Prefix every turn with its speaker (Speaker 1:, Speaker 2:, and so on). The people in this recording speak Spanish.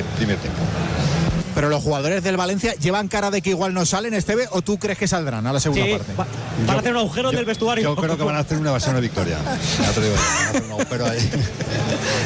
Speaker 1: primer tiempo.
Speaker 2: Pero los jugadores del Valencia llevan cara de que igual no salen, Esteve, ¿o tú crees que saldrán a la segunda parte?
Speaker 3: Van a hacer un agujero en el vestuario.
Speaker 1: Yo creo que va a ser una victoria. Ya te digo, van a hacer un agujero ahí.